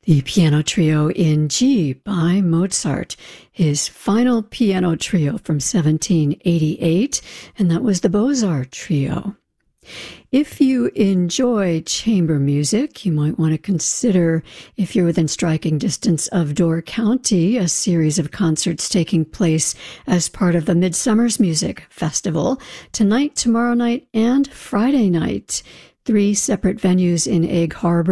The Piano Trio in G by Mozart, his final piano trio from 1788, and that was the Beaux-Arts Trio. If you enjoy chamber music, you might want to consider, if you're within striking distance of Door County, a series of concerts taking place as part of the Midsummer's Music Festival tonight, tomorrow night, and Friday night. 3 separate venues in Egg Harbor